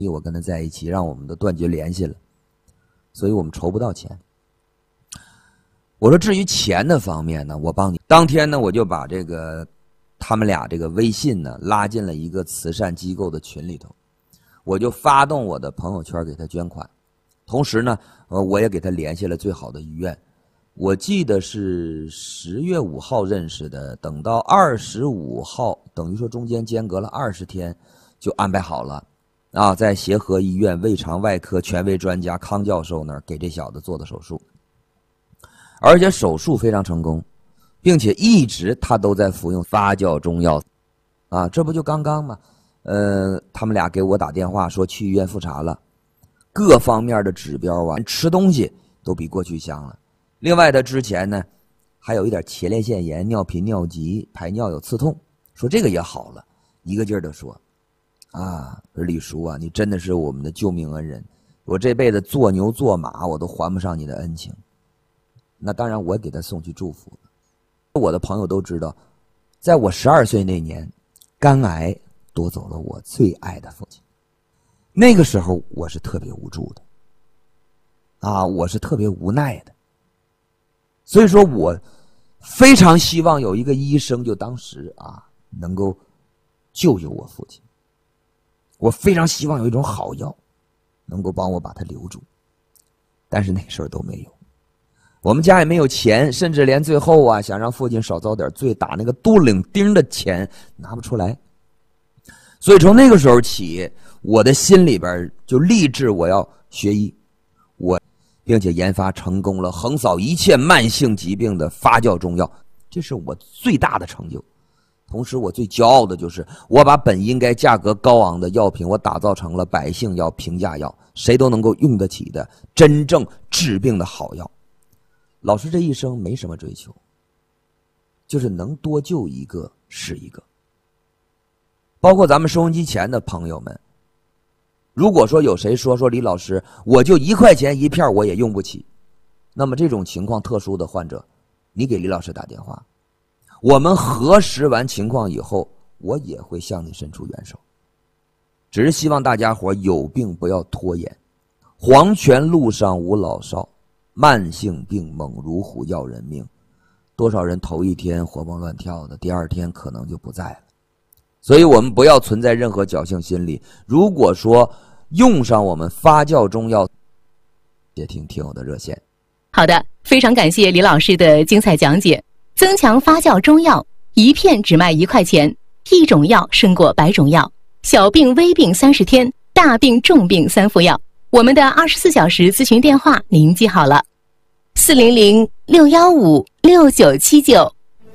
我跟他在一起，让我们都断绝联系了，所以我们筹不到钱。我说至于钱的方面呢，我帮你。当天呢，我就把他们俩这个微信呢拉进了一个慈善机构的群里头，我就发动我的朋友圈给他捐款，同时呢，我也给他联系了最好的医院。我记得是10月5号认识的，等到25号，等于说中间间隔了20天，就安排好了。在协和医院胃肠外科权威专家康教授那儿给这小子做的手术，而且手术非常成功，并且一直他都在服用发酵中药。这不就刚刚吗？他们俩给我打电话说去医院复查了，各方面的指标吃东西都比过去香了。另外他之前呢还有一点前列腺炎、尿频尿急、排尿有刺痛，说这个也好了，一个劲儿的说李叔你真的是我们的救命恩人，我这辈子做牛做马我都还不上你的恩情。那当然我给他送去祝福。我的朋友都知道，在我12岁那年，肝癌夺走了我最爱的父亲。那个时候我是特别无助的我是特别无奈的。所以说我非常希望有一个医生就当时能够救我父亲。我非常希望有一种好药能够帮我把他留住，但是那个时候都没有。我们家也没有钱，甚至连最后想让父亲少遭点罪，打那个杜领丁的钱拿不出来。所以从那个时候起，我的心里边就立志我要学医，并且研发成功了横扫一切慢性疾病的发酵中药，这是我最大的成就。同时我最骄傲的就是我把本应该价格高昂的药品，我打造成了百姓药、平价药，谁都能够用得起的真正治病的好药。老师这一生没什么追求，就是能多救一个是一个。包括咱们收音机前的朋友们，如果说有谁说李老师我就1块钱一片我也用不起，那么这种情况特殊的患者，你给李老师打电话，我们核实完情况以后，我也会向你伸出援手。只是希望大家伙有病不要拖延。黄泉路上无老少，慢性病猛如虎要人命。多少人头一天活蹦乱跳的，第二天可能就不在了。所以我们不要存在任何侥幸心理。如果说用上我们发酵中药，接听听友的热线。 好的，非常感谢李老师的精彩讲解。增强发酵中药，一片只卖1块钱，一种药胜过100种药。小病微病30天，大病重病3副药。我们的24小时咨询电话您记好了，400-615-6979。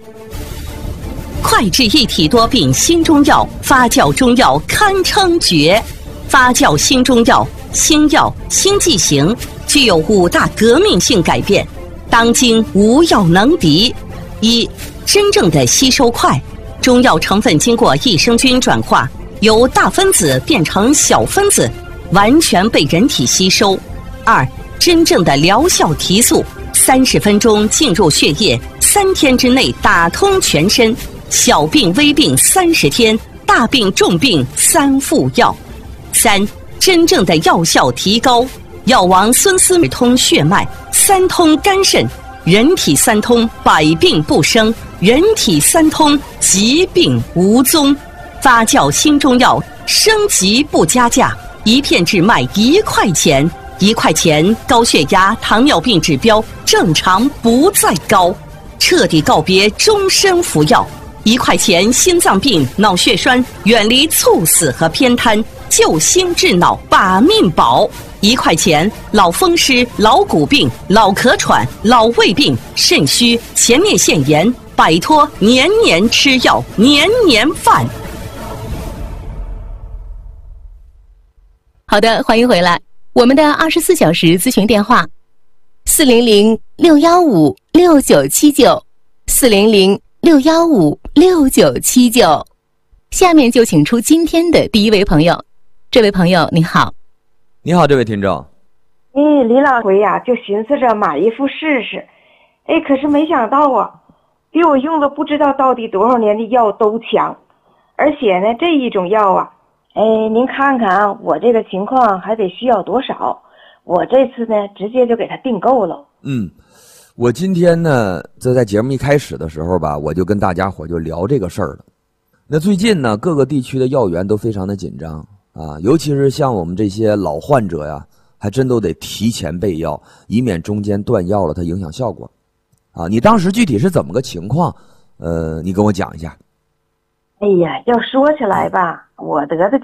快治一体多病新中药，发酵中药堪称绝。发酵新中药，新药新剂型，具有5大革命性改变，当今无药能敌。1. 真正的吸收快，中药成分经过益生菌转化，由大分子变成小分子，完全被人体吸收。2. 真正的疗效提速，30分钟进入血液，3天之内打通全身，小病微病30天，大病重病3副药。3. 真正的药效提高，药王孙思邈通血脉，3通肝肾，人体3通百病不生，人体3通疾病无踪。发酵新中药升级不加价，一片只卖1块钱，1块钱高血压、糖尿病指标正常不再高，彻底告别终身服药。1块钱心脏病、脑血栓远离猝死和偏瘫，救心治脑把命保。1块钱老风湿、老骨病、老咳喘、老胃病、肾虚、前列腺炎，摆脱年年吃药、年年饭。 好的，欢迎回来。我们的24小时咨询电话：400-615-6979，400-615-6979。下面就请出今天的第一位朋友。这位朋友你好。 你好，这位听众。 李老回呀，就寻思着买一副试试，可是没想到比我用了不知道到底多少年的药都强，而且呢，这一种药您看看我这个情况还得需要多少？我这次呢，直接就给他订购了。 我今天呢，在节目一开始的时候吧，我就跟大家伙就聊这个事儿了。那最近呢，各个地区的药源都非常的紧张啊，尤其是像我们这些老患者呀，还真都得提前备药，以免中间断药了，它影响效果。啊，你当时具体是怎么个情况？你跟我讲一下。 哎呀，要说起来吧，我得的